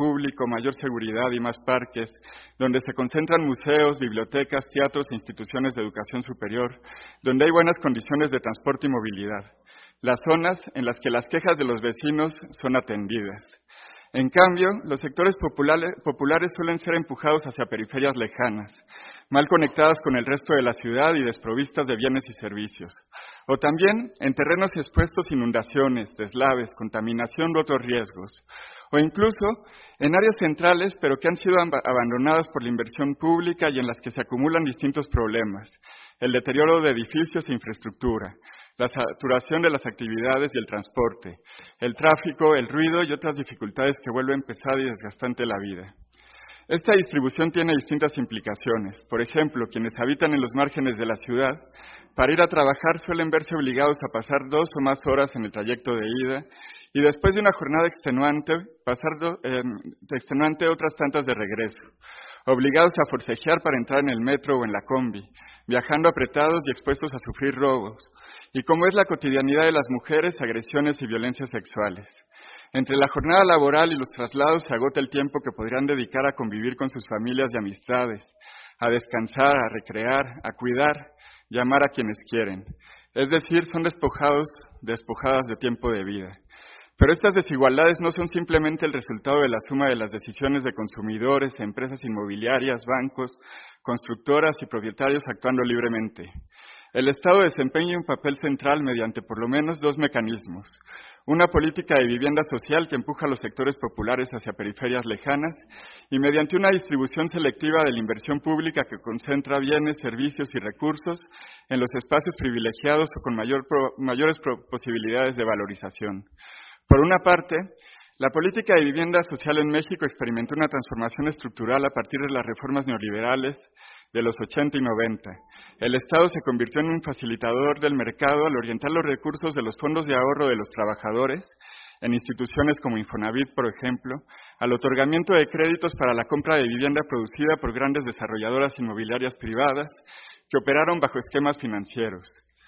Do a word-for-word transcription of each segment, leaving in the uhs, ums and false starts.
público, mayor seguridad y más parques, donde se concentran museos, bibliotecas, teatros e instituciones de educación superior, donde hay buenas condiciones de transporte y movilidad. Las zonas en las que las quejas de los vecinos son atendidas. En cambio, los sectores populares, populares suelen ser empujados hacia periferias lejanas, mal conectadas con el resto de la ciudad y desprovistas de bienes y servicios. O también en terrenos expuestos a inundaciones, deslaves, contaminación u otros riesgos. O incluso en áreas centrales, pero que han sido abandonadas por la inversión pública y en las que se acumulan distintos problemas. El deterioro de edificios e infraestructura, la saturación de las actividades y el transporte, el tráfico, el ruido y otras dificultades que vuelven pesada y desgastante la vida. Esta distribución tiene distintas implicaciones. Por ejemplo, quienes habitan en los márgenes de la ciudad, para ir a trabajar suelen verse obligados a pasar dos o más horas en el trayecto de ida y después de una jornada extenuante, pasar do, eh, extenuante otras tantas de regreso, obligados a forcejear para entrar en el metro o en la combi, viajando apretados y expuestos a sufrir robos, y como es la cotidianidad de las mujeres, agresiones y violencias sexuales. Entre la jornada laboral y los traslados se agota el tiempo que podrían dedicar a convivir con sus familias y amistades, a descansar, a recrear, a cuidar y amar a quienes quieren. Es decir, son despojados, despojadas de tiempo de vida. Pero estas desigualdades no son simplemente el resultado de la suma de las decisiones de consumidores, empresas inmobiliarias, bancos, constructoras y propietarios actuando libremente. El Estado desempeña un papel central mediante por lo menos dos mecanismos. Una política de vivienda social que empuja a los sectores populares hacia periferias lejanas y mediante una distribución selectiva de la inversión pública que concentra bienes, servicios y recursos en los espacios privilegiados o con mayor pro, mayores pro, posibilidades de valorización. Por una parte, la política de vivienda social en México experimentó una transformación estructural a partir de las reformas neoliberales de los ochenta y noventa. El Estado se convirtió en un facilitador del mercado al orientar los recursos de los fondos de ahorro de los trabajadores en instituciones como Infonavit, por ejemplo, al otorgamiento de créditos para la compra de vivienda producida por grandes desarrolladoras inmobiliarias privadas que operaron bajo esquemas financieros.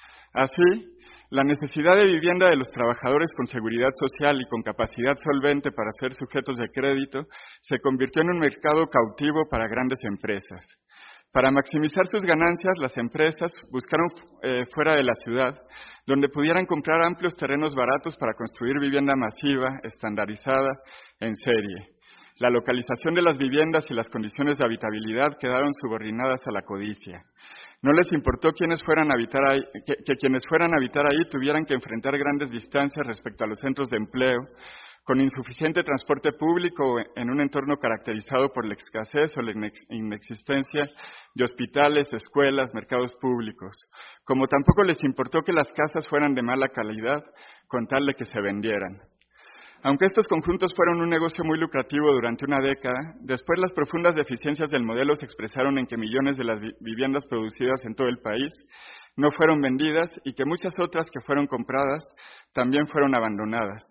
Así, la necesidad de vivienda de los trabajadores con seguridad social y con capacidad solvente para ser sujetos de crédito se convirtió en un mercado cautivo para grandes empresas. Para maximizar sus ganancias, las empresas buscaron eh, fuera de la ciudad, donde pudieran comprar amplios terrenos baratos para construir vivienda masiva, estandarizada, en serie. La localización de las viviendas y las condiciones de habitabilidad quedaron subordinadas a la codicia. No les importó quienes fueran a habitar ahí, que, que quienes fueran a habitar ahí tuvieran que enfrentar grandes distancias respecto a los centros de empleo, con insuficiente transporte público en un entorno caracterizado por la escasez o la inexistencia de hospitales, escuelas, mercados públicos. Como tampoco les importó que las casas fueran de mala calidad, con tal de que se vendieran. Aunque estos conjuntos fueron un negocio muy lucrativo durante una década, después las profundas deficiencias del modelo se expresaron en que millones de las viviendas producidas en todo el país no fueron vendidas y que muchas otras que fueron compradas también fueron abandonadas.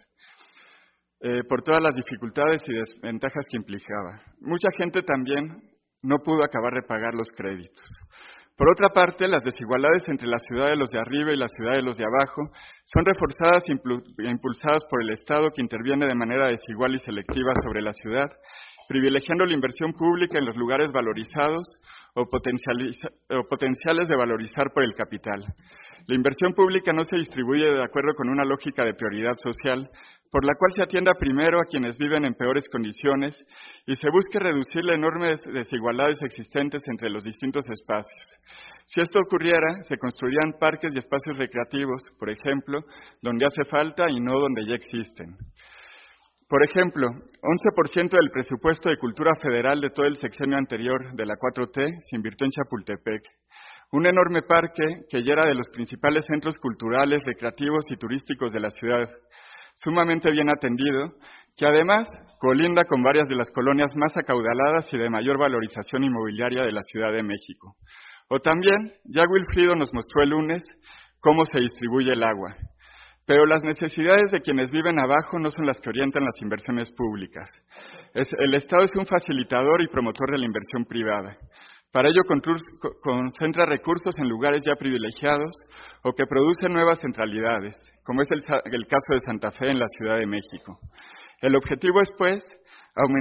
Eh, por todas las dificultades y desventajas que implicaba. Mucha gente también no pudo acabar de pagar los créditos. Por otra parte, las desigualdades entre la ciudad de los de arriba y la ciudad de los de abajo son reforzadas e impulsadas por el Estado que interviene de manera desigual y selectiva sobre la ciudad, privilegiando la inversión pública en los lugares valorizados o, o potenciales de valorizar por el capital. La inversión pública no se distribuye de acuerdo con una lógica de prioridad social, por la cual se atienda primero a quienes viven en peores condiciones y se busque reducir las enormes desigualdades existentes entre los distintos espacios. Si esto ocurriera, se construirían parques y espacios recreativos, por ejemplo, donde hace falta y no donde ya existen. Por ejemplo, once por ciento del presupuesto de cultura federal de todo el sexenio anterior de la cuatro T se invirtió en Chapultepec. Un enorme parque que ya era de los principales centros culturales, recreativos y turísticos de la ciudad, sumamente bien atendido, que además colinda con varias de las colonias más acaudaladas y de mayor valorización inmobiliaria de la Ciudad de México. O también, ya Wilfrido nos mostró el lunes cómo se distribuye el agua. Pero las necesidades de quienes viven abajo no son las que orientan las inversiones públicas. Es, el Estado es un facilitador y promotor de la inversión privada. Para ello concentra recursos en lugares ya privilegiados o que producen nuevas centralidades, como es el, el caso de Santa Fe en la Ciudad de México. El objetivo es, pues,